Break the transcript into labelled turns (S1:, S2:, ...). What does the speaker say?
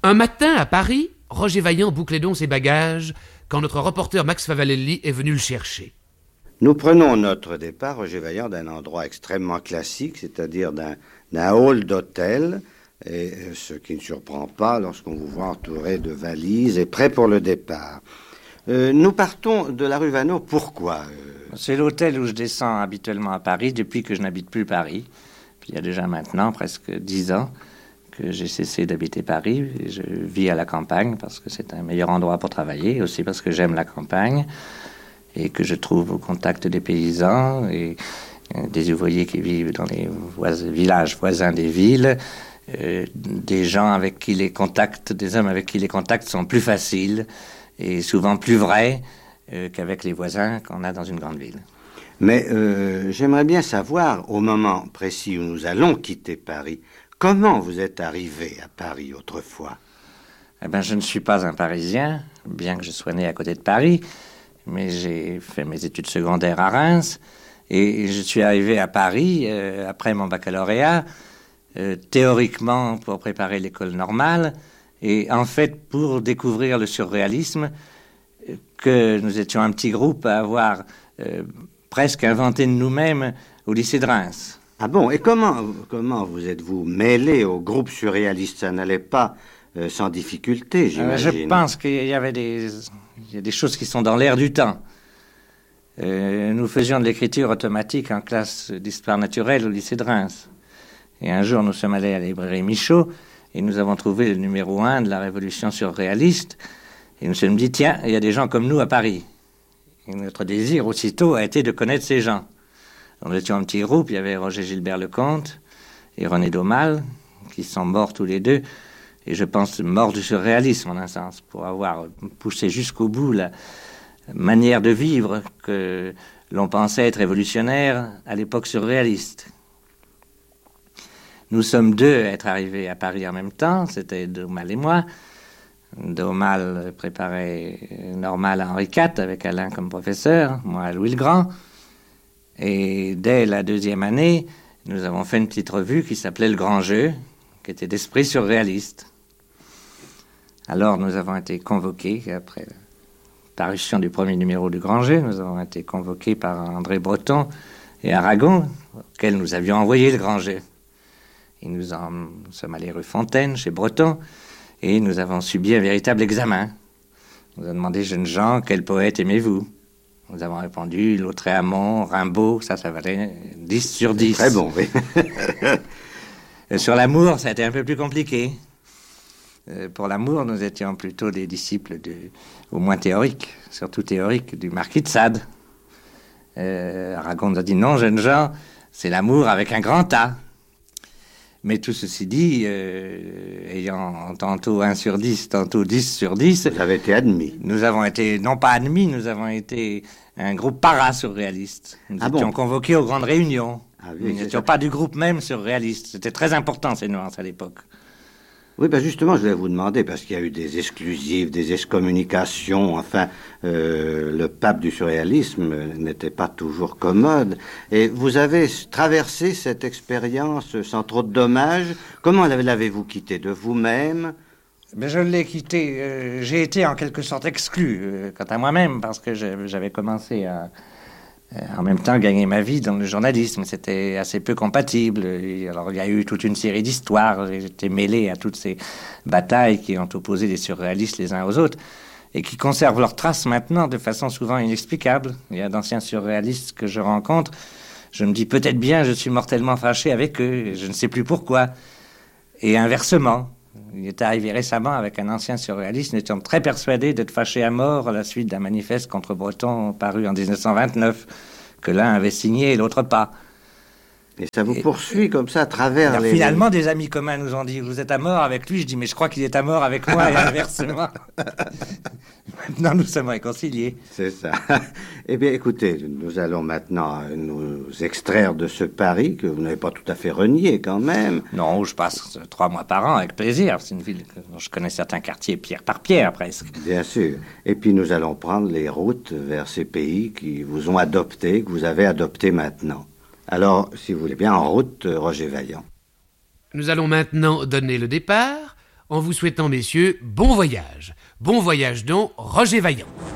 S1: Un matin, à Paris, Roger Vaillant bouclait donc ses bagages quand notre reporter Max Favalelli est venu le chercher.
S2: Nous prenons notre départ, Roger Vaillant, d'un endroit extrêmement classique, c'est-à-dire d'un hall d'hôtel, et ce qui ne surprend pas lorsqu'on vous voit entouré de valises et prêt pour le départ. Nous partons de la rue Vaneau. Pourquoi
S3: C'est l'hôtel où je descends habituellement à Paris depuis que je n'habite plus Paris. Puis il y a déjà maintenant presque 10 ans que j'ai cessé d'habiter Paris. Et je vis à la campagne parce que c'est un meilleur endroit pour travailler, aussi parce que j'aime la campagne et que je trouve au contact des paysans et des ouvriers qui vivent dans les villages voisins des villes, des gens avec qui les contacts, des hommes avec qui les contacts sont plus faciles et souvent plus vrais qu'avec les voisins qu'on a dans une grande ville.
S2: Mais j'aimerais bien savoir, au moment précis où nous allons quitter Paris, comment vous êtes arrivé à Paris autrefois?
S3: Eh bien, je ne suis pas un Parisien, bien que je sois né à côté de Paris, mais j'ai fait mes études secondaires à Reims, et je suis arrivé à Paris après mon baccalauréat, théoriquement pour préparer l'école normale, et en fait pour découvrir le surréalisme, que nous étions un petit groupe à avoir presque inventé de nous-mêmes au lycée de Reims.
S2: Ah bon, et comment vous êtes-vous mêlé au groupe surréaliste? Ça n'allait pas sans difficulté, j'imagine.
S3: Je pense qu'il y avait des choses qui sont dans l'air du temps. Nous faisions de l'écriture automatique en classe d'histoire naturelle au lycée de Reims. Et un jour, nous sommes allés à la librairie Michaud et nous avons trouvé le numéro 1 de la Révolution surréaliste. Et nous nous sommes dit, tiens, il y a des gens comme nous à Paris. Et notre désir, aussitôt, a été de connaître ces gens. Nous étions un petit groupe, il y avait Roger Gilbert Lecomte et René Daumal, qui sont morts tous les deux, et je pense morts du surréalisme, en un sens, pour avoir poussé jusqu'au bout la manière de vivre que l'on pensait être révolutionnaire à l'époque surréaliste. Nous sommes deux à être arrivés à Paris en même temps, c'était Daumal et moi. Daumal préparait Normal à Henri IV avec Alain comme professeur, moi à Louis le Grand. Et dès la deuxième année, nous avons fait une petite revue qui s'appelait Le Grand Jeu, qui était d'esprit surréaliste. Alors nous avons été convoqués, après la parution du premier numéro du Grand Jeu, nous avons été convoqués par André Breton et Aragon, auxquels nous avions envoyé Le Grand Jeu. Et nous sommes allés rue Fontaine, chez Breton, et nous avons subi un véritable examen. On nous a demandé, jeunes gens, quel poète aimez-vous? Nous avons répondu Lautréamont, Rimbaud, ça valait 10 sur 10.
S2: Très bon, oui.
S3: Sur l'amour, ça a été un peu plus compliqué. Pour l'amour, nous étions plutôt des disciples, au moins théoriques, surtout théoriques, du marquis de Sade. Aragon nous a dit non, jeunes gens, c'est l'amour avec un grand A. Mais tout ceci dit, ayant tantôt 1 sur 10, tantôt 10 sur 10...
S2: Vous avez été admis.
S3: Nous avons été, non pas admis, nous avons été un groupe para-surréaliste. Nous étions convoqués aux grandes réunions. Ah oui, nous n'étions pas du groupe même surréaliste. C'était très important, ces nuances, à l'époque.
S2: Oui, ben justement, je vais vous demander, parce qu'il y a eu des exclusifs, des excommunications, enfin, le pape du surréalisme n'était pas toujours commode. Et vous avez traversé cette expérience sans trop de dommages. Comment l'avez-vous quitté? De vous-même?
S3: Ben, je l'ai quitté. J'ai été en quelque sorte exclu, quant à moi-même, parce que j'avais commencé à... en même temps, gagner ma vie dans le journalisme, c'était assez peu compatible. Et alors, il y a eu toute une série d'histoires. J'ai été mêlé à toutes ces batailles qui ont opposé les surréalistes les uns aux autres et qui conservent leurs traces maintenant de façon souvent inexplicable. Il y a d'anciens surréalistes que je rencontre. Je me dis peut-être bien, je suis mortellement fâché avec eux. Je ne sais plus pourquoi. Et inversement, il est arrivé récemment avec un ancien surréaliste. Nous étions très persuadés d'être fâchés à mort à la suite d'un manifeste contre Breton paru en 1929, que l'un avait signé et l'autre pas.
S2: Et ça vous poursuit comme ça à travers les...
S3: Finalement, des amis communs nous ont dit, vous êtes à mort avec lui. Je dis, mais je crois qu'il est à mort avec moi et inversement. Maintenant, nous sommes réconciliés.
S2: C'est ça. Eh bien, écoutez, nous allons maintenant nous extraire de ce Paris que vous n'avez pas tout à fait renié quand même.
S3: Non, je passe 3 mois par an avec plaisir. C'est une ville dont je connais certains quartiers pierre par pierre presque.
S2: Bien sûr. Et puis nous allons prendre les routes vers ces pays qui vous ont adopté, que vous avez adopté maintenant. Alors, si vous voulez bien, en route, Roger Vaillant.
S1: Nous allons maintenant donner le départ. en vous souhaitant, messieurs, bon voyage. Bon voyage donc, Roger Vaillant.